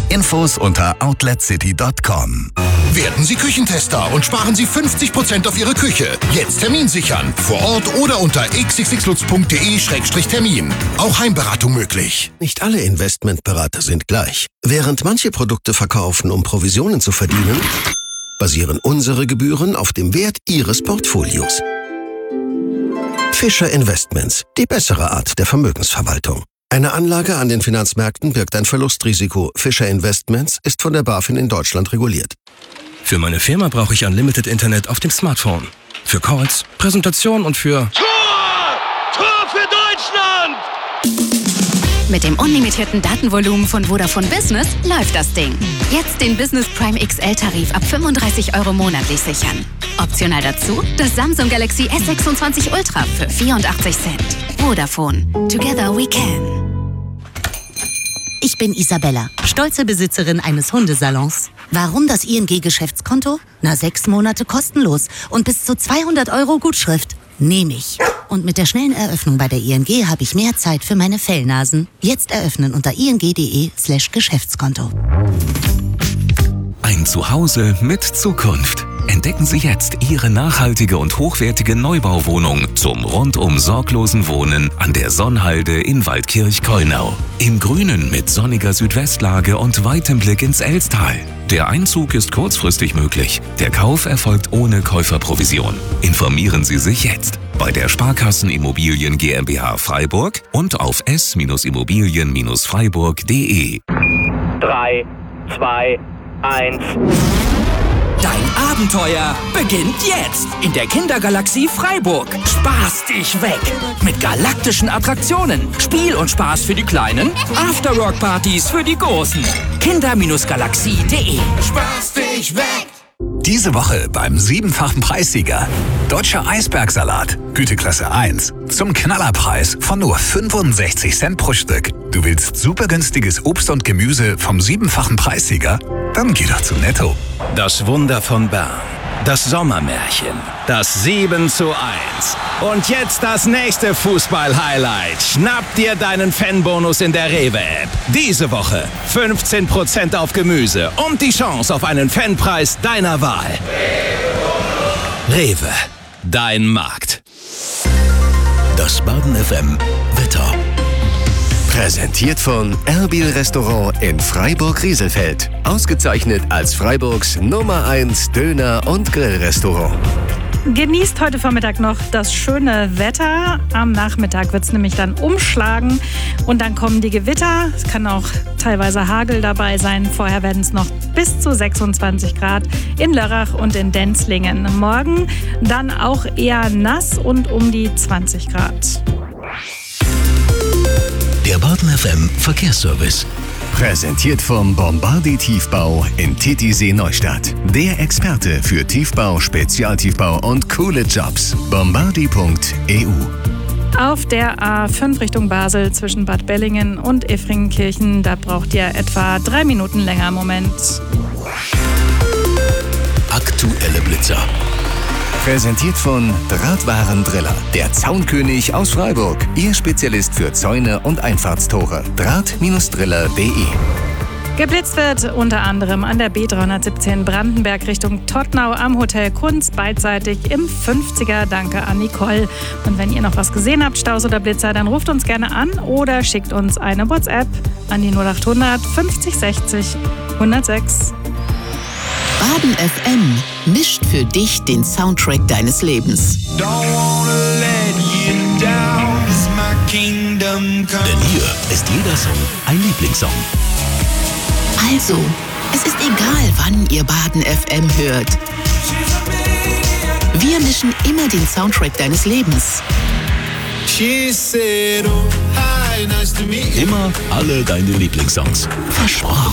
Infos unter outletcity.com. Werden Sie Küchentester und sparen Sie 50% auf Ihre Küche. Jetzt Termin sichern. Vor Ort oder unter xxxlutz.de/termin. Auch Heimberatung möglich. Nicht alle Investmentberater sind gleich. Während manche Produkte verkaufen, um Provisionen zu verdienen, basieren unsere Gebühren auf dem Wert Ihres Portfolios. Fischer Investments, die bessere Art der Vermögensverwaltung. Eine Anlage an den Finanzmärkten birgt ein Verlustrisiko. Fischer Investments ist von der BaFin in Deutschland reguliert. Für meine Firma brauche ich Unlimited Internet auf dem Smartphone. Für Calls, Präsentation und für... Tor für Deutschland! Mit dem unlimitierten Datenvolumen von Vodafone Business läuft das Ding. Jetzt den Business Prime XL-Tarif ab 35 € monatlich sichern. Optional dazu das Samsung Galaxy S26 Ultra für 84 Cent. Vodafone. Together we can. Ich bin Isabella, stolze Besitzerin eines Hundesalons. Warum das ING-Geschäftskonto? 6 Monate kostenlos und bis zu 200 € Gutschrift. Nehme ich. Und mit der schnellen Eröffnung bei der ING habe ich mehr Zeit für meine Fellnasen. Jetzt eröffnen unter ing.de/Geschäftskonto. Ein Zuhause mit Zukunft. Entdecken Sie jetzt Ihre nachhaltige und hochwertige Neubauwohnung zum rundum sorglosen Wohnen an der Sonnhalde in Waldkirch-Keunau. Im Grünen mit sonniger Südwestlage und weitem Blick ins Elstal. Der Einzug ist kurzfristig möglich. Der Kauf erfolgt ohne Käuferprovision. Informieren Sie sich jetzt bei der Sparkassen Immobilien GmbH Freiburg und auf s-immobilien-freiburg.de. 3, 2, 1... Dein Abenteuer beginnt jetzt in der Kindergalaxie Freiburg. Spaß dich weg mit galaktischen Attraktionen, Spiel und Spaß für die Kleinen, Afterwork-Partys für die Großen. Kinder-galaxie.de. Spaß dich weg! Diese Woche beim 7-fachen Preissieger. Deutscher Eisbergsalat, Güteklasse 1. Zum Knallerpreis von nur 65 Cent pro Stück. Du willst super günstiges Obst und Gemüse vom 7-fachen Preissieger? Dann geh doch zu Netto. Das Wunder von Bern. Das Sommermärchen. Das 7:1. Und jetzt das nächste Fußball-Highlight. Schnapp dir deinen Fanbonus in der Rewe-App. Diese Woche 15% auf Gemüse und die Chance auf einen Fanpreis deiner Wahl. Rewe, dein Markt. Das Baden FM Wetter. Präsentiert von Erbil Restaurant in Freiburg-Rieselfeld. Ausgezeichnet als Freiburgs Nummer 1 Döner- und Grillrestaurant. Genießt heute Vormittag noch das schöne Wetter. Am Nachmittag wird es nämlich dann umschlagen und dann kommen die Gewitter. Es kann auch teilweise Hagel dabei sein. Vorher werden es noch bis zu 26 Grad in Lörrach und in Denzlingen. Morgen dann auch eher nass und um die 20 Grad. Der Baden FM Verkehrsservice. Präsentiert vom Bombardi Tiefbau in Titisee Neustadt. Der Experte für Tiefbau, Spezialtiefbau und coole Jobs. Bombardi.eu. Auf der A5 Richtung Basel zwischen Bad Bellingen und Effringenkirchen, da braucht ihr etwa 3 Minuten länger im Moment. Aktuelle Blitzer. Präsentiert von Drahtwarendriller, der Zaunkönig aus Freiburg. Ihr Spezialist für Zäune und Einfahrtstore. Draht-driller.de. Geblitzt wird unter anderem an der B317 Brandenberg Richtung Tottnau am Hotel Kunz, beidseitig im 50er. Danke an Nicole. Und wenn ihr noch was gesehen habt, Staus oder Blitzer, dann ruft uns gerne an oder schickt uns eine WhatsApp an die 0800 50 60 106. Baden FM mischt für dich den Soundtrack deines Lebens. Denn hier ist jeder Song ein Lieblingssong. Also, es ist egal, wann ihr Baden FM hört. Wir mischen immer den Soundtrack deines Lebens. Immer alle deine Lieblingssongs. Versprochen.